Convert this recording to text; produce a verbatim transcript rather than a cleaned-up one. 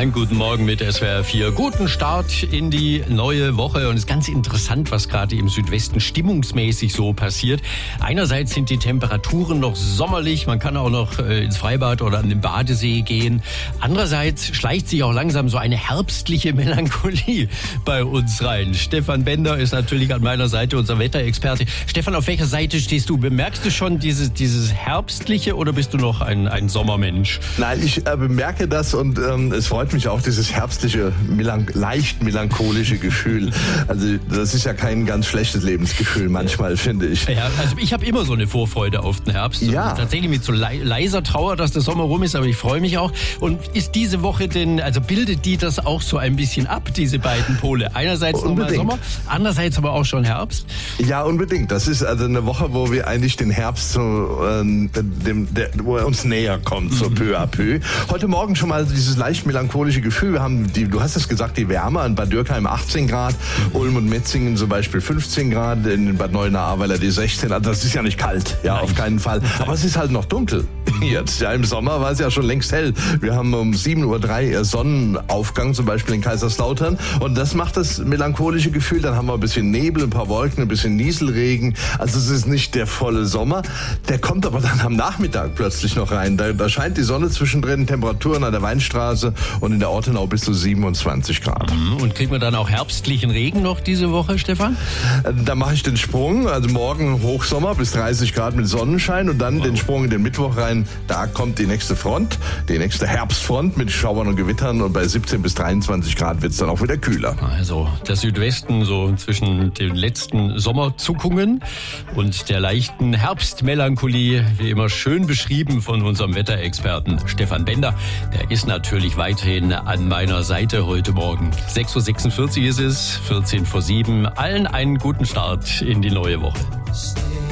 Einen guten Morgen mit S W R vier. Guten Start in die neue Woche. Und es ist ganz interessant, was gerade im Südwesten stimmungsmäßig so passiert. Einerseits sind die Temperaturen noch sommerlich. Man kann auch noch ins Freibad oder an den Badesee gehen. Andererseits schleicht sich auch langsam so eine herbstliche Melancholie bei uns rein. Stefan Bender ist natürlich an meiner Seite, unser Wetterexperte. Stefan, auf welcher Seite stehst du? Bemerkst du schon dieses, dieses Herbstliche oder bist du noch ein, ein Sommermensch? Nein, ich äh, bemerke das und ähm, es freut mich auch, dieses herbstliche, melan- leicht melancholische Gefühl. Also das ist ja kein ganz schlechtes Lebensgefühl manchmal, finde ich. Ja, also ich habe immer so eine Vorfreude auf den Herbst. Ja. Und tatsächlich mit so le- leiser Trauer, dass der Sommer rum ist, aber ich freue mich auch. Und ist diese Woche denn, also bildet die das auch so ein bisschen ab, diese beiden Pole? Einerseits nochmal Sommer, andererseits aber auch schon Herbst? Ja, unbedingt. Das ist also eine Woche, wo wir eigentlich den Herbst so, äh, dem, der, wo er uns näher kommt, so peu à peu. Heute Morgen schon mal dieses leicht melancholische Gefühl. Wir haben, die, du hast es gesagt, die Wärme in Bad Dürkheim achtzehn Grad, Ulm und Metzingen zum Beispiel fünfzehn Grad, in Bad Neuenahr-Ahrweiler die sechzehn. Also das ist ja nicht kalt, ja, auf keinen Fall. Aber es ist halt noch dunkel. Jetzt, ja, im Sommer war es ja schon längst hell. Wir haben um sieben Uhr drei Sonnenaufgang, zum Beispiel in Kaiserslautern. Und das macht das melancholische Gefühl. Dann haben wir ein bisschen Nebel, ein paar Wolken, ein bisschen Nieselregen. Also es ist nicht der volle Sommer. Der kommt aber dann am Nachmittag plötzlich noch rein. Da, da scheint die Sonne zwischendrin, Temperaturen an der Weinstraße und in der Ortenau bis zu siebenundzwanzig Grad. Und kriegen wir dann auch herbstlichen Regen noch diese Woche, Stefan? Da mache ich den Sprung, also morgen Hochsommer bis dreißig Grad mit Sonnenschein und dann wow. den Sprung in den Mittwoch rein. Da kommt die nächste Front, die nächste Herbstfront mit Schauern und Gewittern und bei siebzehn bis dreiundzwanzig Grad wird es dann auch wieder kühler. Also der Südwesten so zwischen den letzten Sommerzuckungen und der leichten Herbstmelancholie, wie immer schön beschrieben von unserem Wetterexperten Stefan Bender. Der ist natürlich weiterhin an meiner Seite heute Morgen. sechs Uhr sechsundvierzig ist es, vierzehn vor sieben. Allen einen guten Start in die neue Woche.